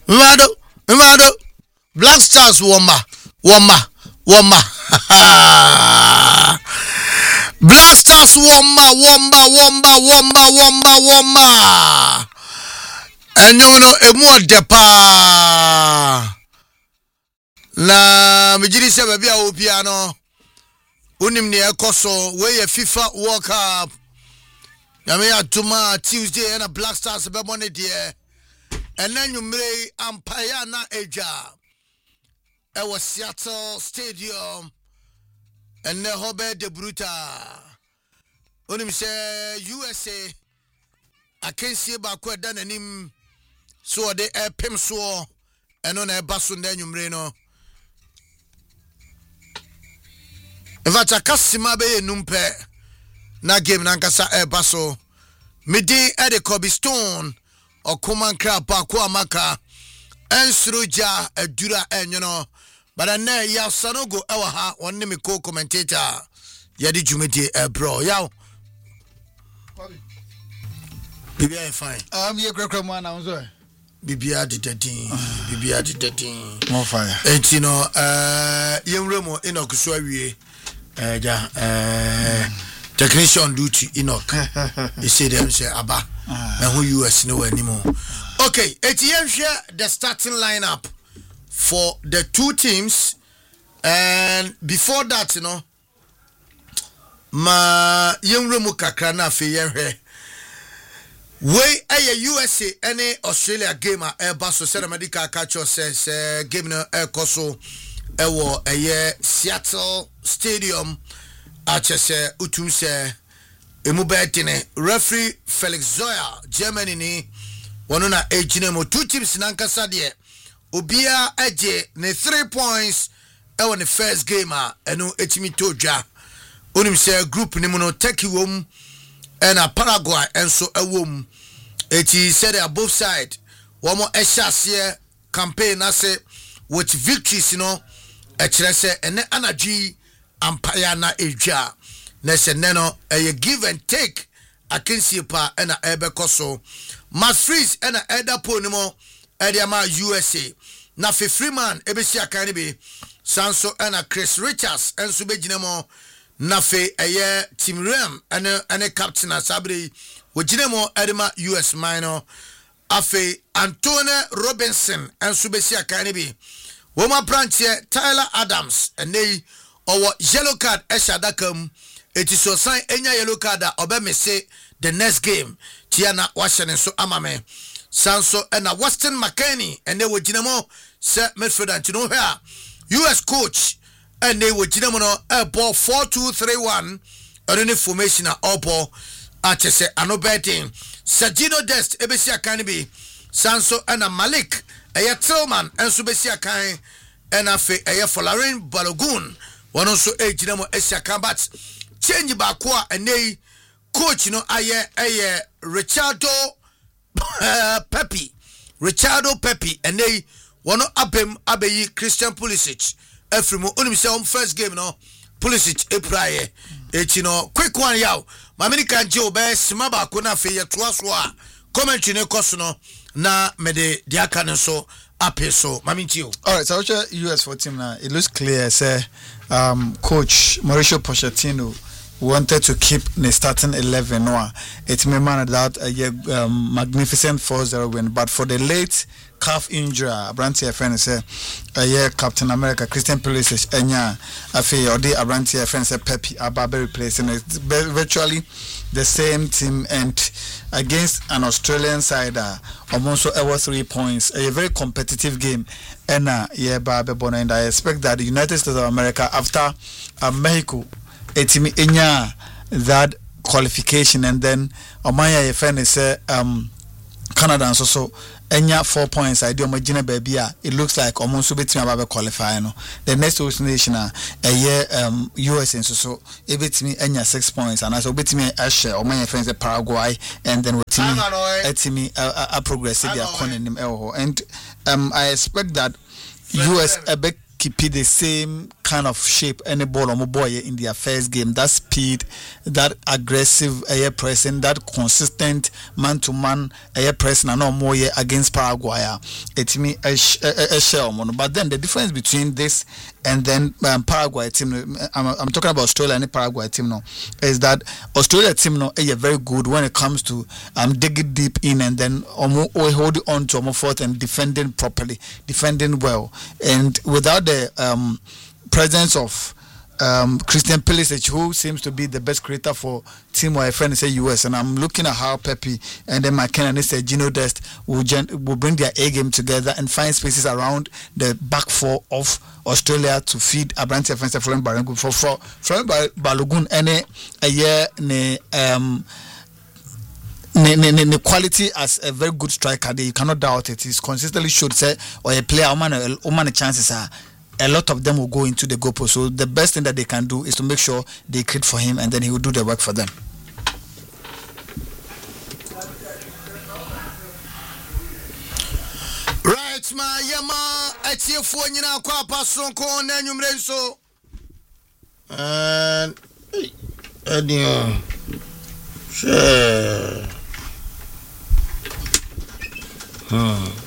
Mimado. Black Stars woma. Black Stars woma. Enyono emu depa. Na mejiri se baby a opia no. Unim ne ekoso we ye FIFA World Cup. Yame atuma Tuesday na Black Stars be money there. Enanyumre Empire na eja. Ewa Seattle Stadium. Ene hobe de bruta. Unim se USA. Akensie ba kwa dan anim so de pem so eno na eba so ndanyumre no. Evata kasima be numpe na game na nkasa eba so. Midi Ede Kobe Stone Okuman Crab Paku Amaka Ensruja Edura Enyono. But I know ya Sanogo Ewaha one name co-commentator Yadi Jumedi bro. Yow Bibia fine. Ye crack man I'm sorry. Bibia did More fire. And you know young Remo Enokuswawi technician duty Enoch. He said them say Abba and who US no anymore. Okay, ATM share the starting lineup for the two teams, and before that, you know, ma young Remo Kakrana Fiyer way a USA any Australia game Basso said medical catcher says game no air coso ewo a Seattle Stadium Achese Utumse Emubetine referee Felix Zoya Germany ni wanona ejinemo two teams nankasa de obia eje ne 3 points ewo ne first game eno etimi toja onim se group ni no Turkey wom and Paraguay enso ewom eti said both side womo ehyasie campaign ase with victories you know ekire se ene anadwi Empire na eja na se neno give and take akensie pa na ebekoso Matt Freeze na Eda Ponimo Ediama USA na Freeman ebesi akane be Sanso na Chris Richards enso beginemo na Team Rem ene captain asabre wojinemo Edema US minor afe Antonio Robinson enso besi akane be Woma branch Tyler Adams ene owo yellow card eshadakam etiso sign enya yellow card obemese the next game tiana washene so amame Sanso na Weston McKinney ene wojinemo se midfielder ntino here US coach ene wojinemo no ball 4-2-3-1 ene formation all ball achese anobeting Sergino Dest ebesi akan bi Sanso na Malik Tillman enso besi akan ena fe Folarin Balogun one also ejinemo esiakan but change back kwa ene coach no aye Richardo Pepe ene one abem abeyi Christian Pulisic efrimo onim se first game no Pulisic epraye echino quick one yaw American Joe be sima ba ko na fe yetoa so a commentary ne koso no na mede diaka ne so apeso maminti o. All right, so US for team now it looks clear say coach Mauricio Pochettino wanted to keep the starting 11 it may man that a magnificent 4-0 win, but for the late calf injury Abranti FN say Captain America Christian Pulisic enya afi odi Abranti FN say Pepe Ababe replacing it virtually the same team, and against an Australian side almost over 3 points, a very competitive game and and I expect that the United States of America after Mexico etimi enya that qualification, and then Omaya FN say Canada and so enya 4 points I do imagine baby it looks like almost between about qualify no the next host nation US and so ebetimi enya 6 points and as obetimi ashe Omaya FN say Paraguay, and then etimi a progress their economy and I expect that US a big keep the same kind of shape any ball or boy in their first game. That speed, that aggressive pressing, that consistent man-to-man pressing, and no more against Paraguay. It's me a shell. But then the difference between this and then Paraguay team, I'm talking about Australia and the Paraguay team now, is that Australia team now is very good when it comes to digging deep in and then hold on to fourth and defending properly, defending well, and without the presence of Christian Pulisic, who seems to be the best creator for team or a friend say US, and I'm looking at how Pepe and then McKenna and say Gino Dest will bring their A game together and find spaces around the back four of Australia to feed Abrante offensive Florent Balogun for Florent Balogun any a year the quality as a very good striker, you cannot doubt it. He's consistently showed say or a player the chances are a lot of them will go into the goal post. So the best thing that they can do is to make sure they create for him and then he will do the work for them. Right, ma yama etiefo nyina kwa pason ko na nwumre so sure